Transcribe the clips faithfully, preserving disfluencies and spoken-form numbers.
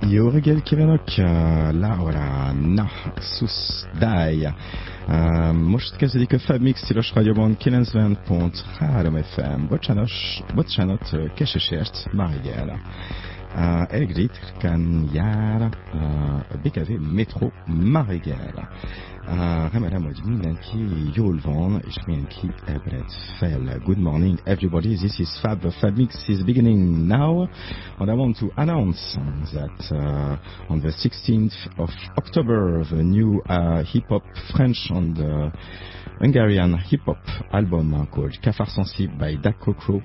Jorgel kívánok, Laura, na, sus, daj. Most kezdődik a Fab Mix tilos rádióban kilencven pont három ef em. Bocsánat, bocsánat, kesésért, Marigel. Elég ritkán jár a bé ká vé Metro Marigel. Uh, remélem, hogy mindenki jól van, és mindenki ébredt fel. Good morning, everybody. This is Fab. Fab Mix is beginning now. And I want to announce that uh, on the sixteenth of October, the new uh, hip-hop French and uh, Hungarian hip-hop album called Cafard Sensible by Dak Kokro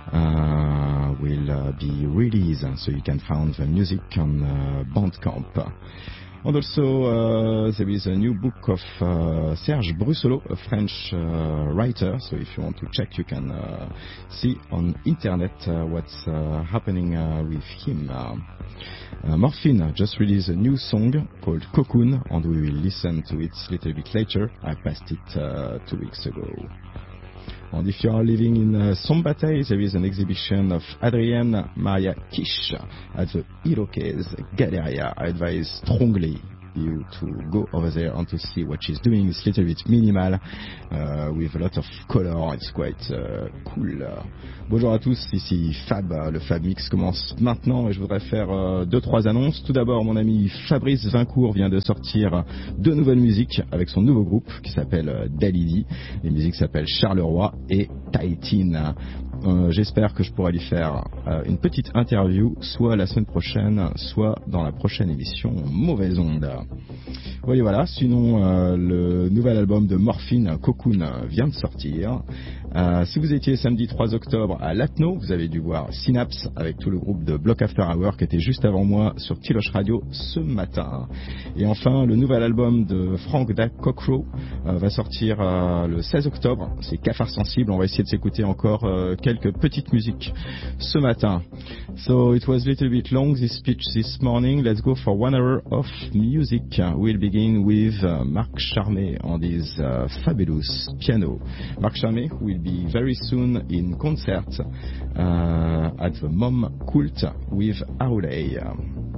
uh, will uh, be released. So you can find the music on uh, Bandcamp. And also, uh, there is a new book of uh, Serge Brussolo, a French uh, writer. So if you want to check, you can uh, see on internet uh, what's uh, happening uh, with him. Uh, uh, Morphine just released a new song called Cocoon, and we will listen to it a little bit later. I passed it uh, two weeks ago. And if you are living in uh, Szombathely, there is an exhibition of Adrienne Maria Kish at the Iroquois Galleria. I advise strongly you to go over there and to see what she's doing. It's a little bit minimal, uh, with a lot of color. It's quite uh, cool. Bonjour à tous, ici Fab. Le Fab Mix commence maintenant et je voudrais faire euh, deux trois annonces. Tout d'abord, mon ami Fabrice Vincourt vient de sortir deux nouvelles musiques avec son nouveau groupe qui s'appelle euh, Dalidi. Les musiques s'appellent Charleroi et Tahitine. Euh, j'espère que je pourrai lui faire euh, une petite interview, soit la semaine prochaine, soit dans la prochaine émission Mauvaise Onde. Voilà, voilà. Sinon, euh, le nouvel album de Morphine, Cocoon, vient de sortir. Euh, si vous étiez samedi trois octobre à Latno, vous avez dû voir Synapse avec tout le groupe de Block After Hour qui était juste avant moi sur Tiloche Radio ce matin. Et enfin, le nouvel album de Frank Dak Kokro euh, va sortir euh, le seize octobre. C'est Cafard Sensible. On va essayer de s'écouter encore euh, quelques petites musiques ce matin. So it was a little bit long, this speech this morning. Let's go for one hour of music. We'll begin with uh, Marc Charmé on his uh, fabulous piano. Marc Charmé will be very soon in concert uh, at the Mom Cult with Aulay.